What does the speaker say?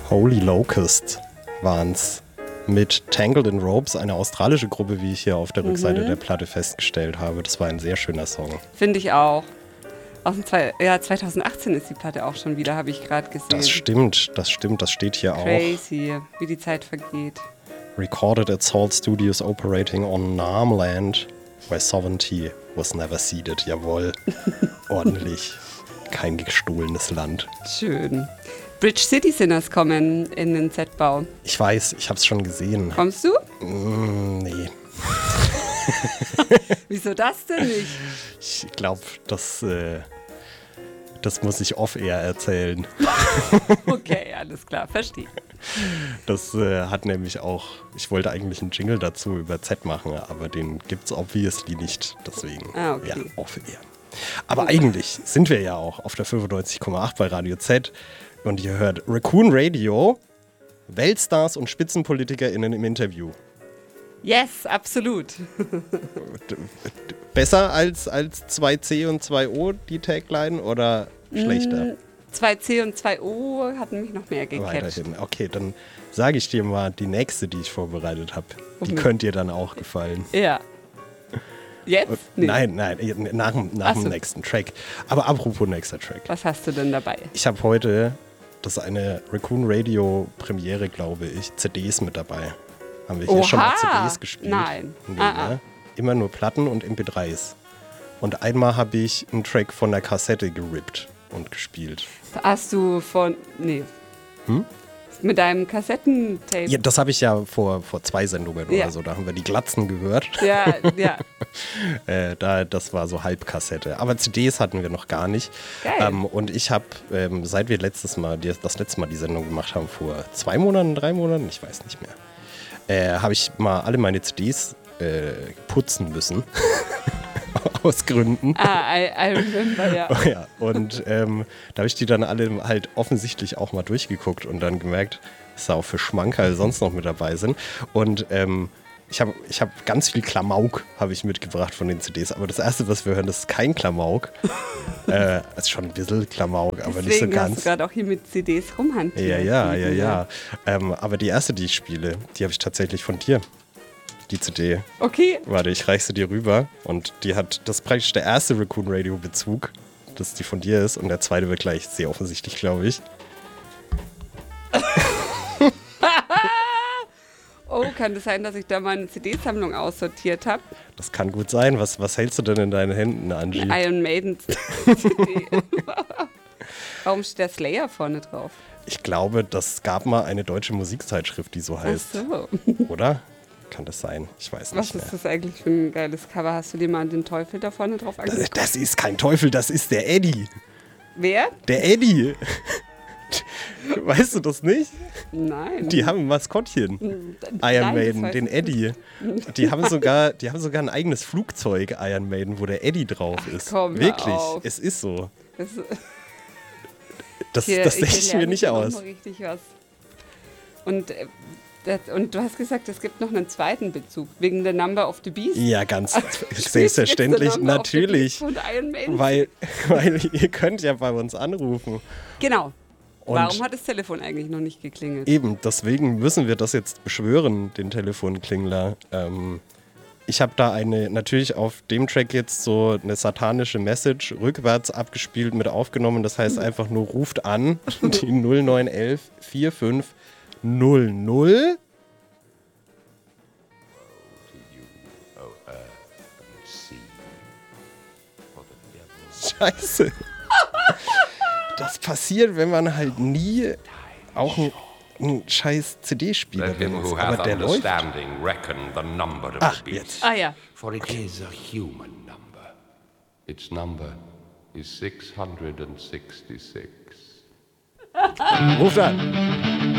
Holy Locust waren's mit Tangled in Ropes, eine australische Gruppe, wie ich hier auf der Rückseite der Platte festgestellt habe. Das war ein sehr schöner Song. Finde ich auch. Aus dem 2018 ist die Platte auch schon wieder, habe ich gerade gesehen. Das stimmt, das steht hier auch. Crazy, wie die Zeit vergeht. Recorded at Salt Studios operating on Naarmland, where sovereignty was never ceded. Jawohl, ordentlich. Kein gestohlenes Land. Schön. Bridge City Sinners kommen in den Z-Bau. Ich weiß, ich hab's schon gesehen. Kommst du? Nee. Wieso das denn nicht? Ich glaube, das muss ich off-air erzählen. Okay, alles klar, verstehe. Das hat nämlich auch, ich wollte eigentlich einen Jingle dazu über Z machen, aber den gibt's obviously nicht. Deswegen, ja, off-air. Aber eigentlich sind wir ja auch auf der 95,8 bei Radio Z und ihr hört Raccoon Radio, Weltstars und SpitzenpolitikerInnen im Interview. Yes, absolut. Besser als 2C und 2O, die Tagline, oder schlechter? 2C und 2O hatten mich noch mehr gecatcht. Weiterhin. Okay, dann sage ich dir mal die nächste, die ich vorbereitet habe. Die könnte dir dann auch gefallen. Ja. Jetzt? Nee. Nein, nach dem nächsten Track. Aber apropos nächster Track. Was hast du denn dabei? Ich habe heute, das ist eine Raccoon Radio Premiere, glaube ich, CDs mit dabei. Haben wir hier schon mal CDs gespielt? Nein. Nee, ne? Immer nur Platten und MP3s. Und einmal habe ich einen Track von der Kassette gerippt und gespielt. Hast du mit deinem Kassettentape? Ja, das habe ich ja vor 2 Sendungen oder so. Da haben wir die Glatzen gehört. Ja. Das war so Halbkassette. Aber CDs hatten wir noch gar nicht. Geil. Und ich habe, seit wir das letzte Mal die Sendung gemacht haben, vor 2 Monaten, 3 Monaten, ich weiß nicht mehr, habe ich mal alle meine CDs putzen müssen. Aus Gründen. I remember, ja. Ja, und da habe ich die dann alle halt offensichtlich auch mal durchgeguckt und dann gemerkt, dass da auch für Schmankerl sonst noch mit dabei sind. Und ich hab ganz viel Klamauk habe ich mitgebracht von den CDs, aber das erste, was wir hören, das ist kein Klamauk. Ist schon ein bisschen Klamauk, aber deswegen nicht so ganz. Hast du gerade auch hier mit CDs rumhantiert. Ja. Aber die erste, die ich spiele, die habe ich tatsächlich von dir. Die CD. Okay. Warte, ich reiche sie dir rüber. Und das ist praktisch der erste Raccoon Radio Bezug, dass die von dir ist. Und der zweite wird gleich sehr offensichtlich, glaube ich. Oh, kann das sein, dass ich da meine CD-Sammlung aussortiert habe? Das kann gut sein. Was hältst du denn in deinen Händen, Angie? Iron Maiden CD. Warum steht der Slayer vorne drauf? Ich glaube, das gab mal eine deutsche Musikzeitschrift, die so heißt. Ach so. Oder? Kann das sein? Ich weiß nicht mehr. Was ist das eigentlich für ein geiles Cover? Hast du dir mal den Teufel da vorne drauf angeguckt? Das ist kein Teufel, das ist der Eddie. Wer? Der Eddie. Weißt du das nicht? Nein. Die haben ein Maskottchen. Iron Maiden, den Eddie. Die haben sogar ein eigenes Flugzeug, Iron Maiden, wo der Eddie drauf ist. Komm, wirklich, auf. es ist so. Das denke ich mir nicht aus. Richtig was. Und du hast gesagt, es gibt noch einen zweiten Bezug, wegen der Number of the Beast. Ja, ganz selbstverständlich, natürlich. Weil ihr könnt ja bei uns anrufen. Genau. Und warum hat das Telefon eigentlich noch nicht geklingelt? Eben, deswegen müssen wir das jetzt beschwören, den Telefonklingler. Ich habe da natürlich auf dem Track jetzt so eine satanische Message rückwärts abgespielt mit aufgenommen. Das heißt einfach nur, ruft an, die 0911 45 00. Scheiße. Das passiert, wenn man halt nie auch einen scheiß CD-Spieler benutzt. Aber der läuft. Ach, jetzt. Ah ja. For it is a human number. Its number is 666. Ruft an.